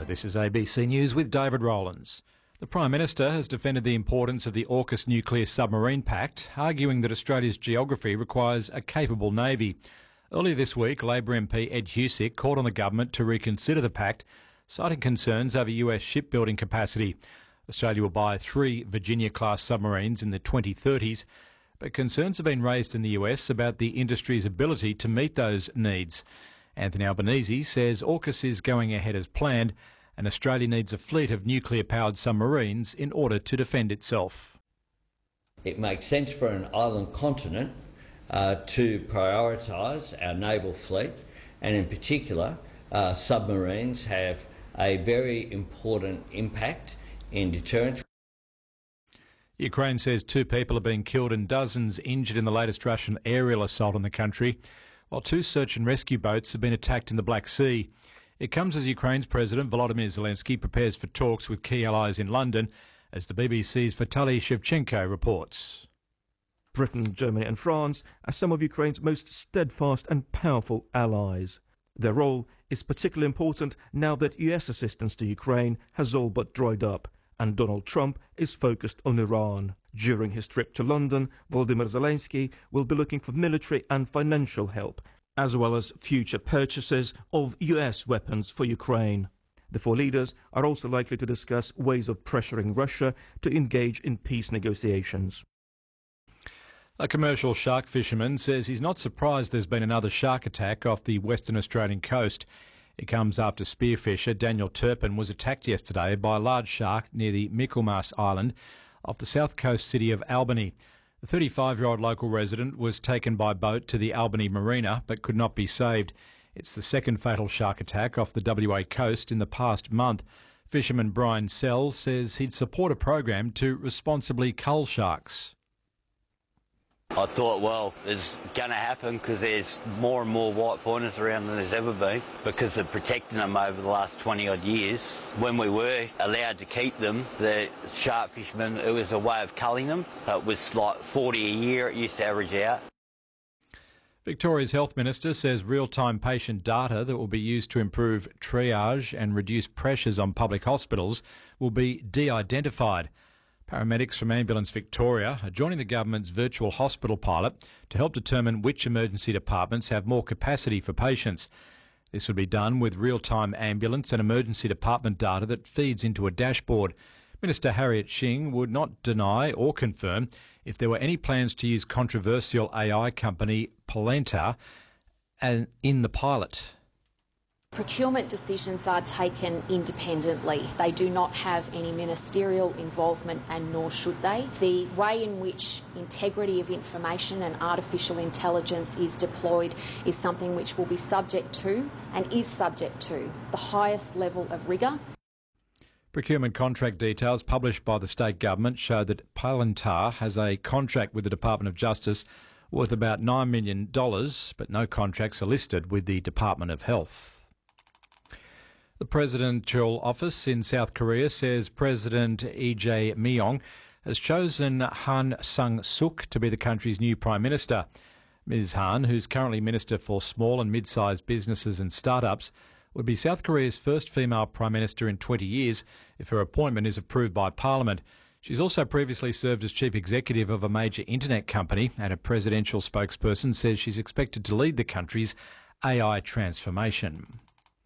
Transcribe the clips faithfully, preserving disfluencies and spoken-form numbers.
This is A B C News with David Rowlands. The Prime Minister has defended the importance of the AUKUS nuclear submarine pact, arguing that Australia's geography requires a capable navy. Earlier this week, Labor M P Ed Husic called on the government to reconsider the pact, citing concerns over U S shipbuilding capacity. Australia will buy three Virginia-class submarines in the twenty thirties, but concerns have been raised in the U S about the industry's ability to meet those needs. Anthony Albanese says AUKUS is going ahead as planned and Australia needs a fleet of nuclear-powered submarines in order to defend itself. It makes sense for an island continent uh, to prioritise our naval fleet, and in particular, uh, submarines have a very important impact in deterrence. Ukraine says two people have been killed and dozens injured in the latest Russian aerial assault on the country, while two search and rescue boats have been attacked in the Black Sea. It comes as Ukraine's President Volodymyr Zelensky prepares for talks with key allies in London, as the B B C's Vitaly Shevchenko reports. Britain, Germany and France are some of Ukraine's most steadfast and powerful allies. Their role is particularly important now that U S assistance to Ukraine has all but dried up, and Donald Trump is focused on Iran. During his trip to London, Volodymyr Zelensky will be looking for military and financial help, as well as future purchases of U S weapons for Ukraine. The four leaders are also likely to discuss ways of pressuring Russia to engage in peace negotiations. A commercial shark fisherman says he's not surprised there's been another shark attack off the Western Australian coast. It comes after spearfisher Daniel Turpin was attacked yesterday by a large shark near the Michaelmas Island off the south coast city of Albany. The thirty-five-year-old local resident was taken by boat to the Albany Marina but could not be saved. It's the second fatal shark attack off the W A coast in the past month. Fisherman Brian Sell says he'd support a program to responsibly cull sharks. I thought, well, it's going to happen because there's more and more white pointers around than there's ever been because of protecting them over the last twenty odd years. When we were allowed to keep them, the shark fishermen, it was a way of culling them. It was like forty a year it used to average out. Victoria's Health Minister says real-time patient data that will be used to improve triage and reduce pressures on public hospitals will be de-identified. Paramedics from Ambulance Victoria are joining the government's virtual hospital pilot to help determine which emergency departments have more capacity for patients. This would be done with real-time ambulance and emergency department data that feeds into a dashboard. Minister Harriet Shing would not deny or confirm if there were any plans to use controversial A I company Polenta in the pilot. Procurement decisions are taken independently. They do not have any ministerial involvement, and nor should they. The way in which integrity of information and artificial intelligence is deployed is something which will be subject to, and is subject to, the highest level of rigour. Procurement contract details published by the state government show that Polenta has a contract with the Department of Justice worth about nine million dollars, but no contracts are listed with the Department of Health. The presidential office in South Korea says President Lee Jae-myung has chosen Han Sang-suk to be the country's new Prime Minister. Miz Han, who's currently Minister for Small and Mid-sized Businesses and Startups, would be South Korea's first female Prime Minister in twenty years if her appointment is approved by Parliament. She's also previously served as Chief Executive of a major internet company, and a presidential spokesperson says she's expected to lead the country's A I transformation.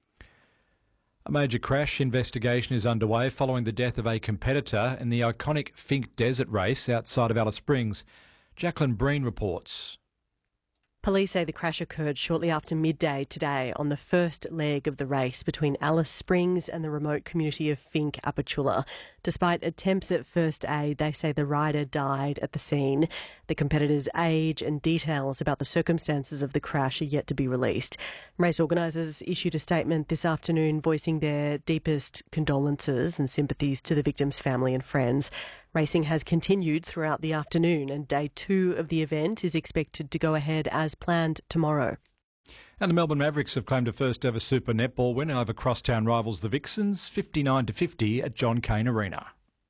A major crash investigation is underway following the death of a competitor in the iconic Finke Desert Race outside of Alice Springs. Jacqueline Breen reports. Police say the crash occurred shortly after midday today on the first leg of the race between Alice Springs and the remote community of Finke Apachula. Despite attempts at first aid, they say the rider died at the scene. The competitor's age and details about the circumstances of the crash are yet to be released. Race organisers issued a statement this afternoon voicing their deepest condolences and sympathies to the victim's family and friends. Racing has continued throughout the afternoon, and day two of the event is expected to go ahead as planned tomorrow. And the Melbourne Mavericks have claimed a first-ever Super Netball win over crosstown rivals the Vixens, fifty-nine to fifty at John Cain Arena.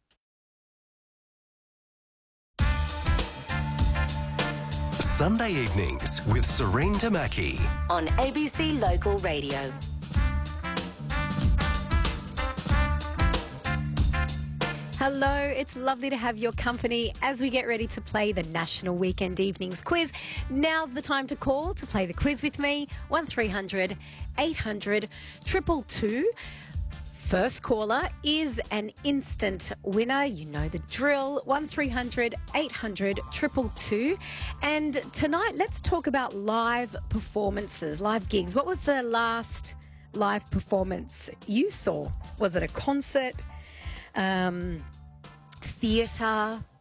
Sunday evenings with Serene Tamaki on A B C Local Radio. Hello, it's lovely to have your company as we get ready to play the National Weekend Evenings Quiz. Now's the time to call to play the quiz with me. one three hundred eight hundred two two two. First caller is an instant winner. You know the drill. one three hundred eight hundred two two two. And tonight, let's talk about live performances, live gigs. What was the last live performance you saw? Was it a concert, um, theatre,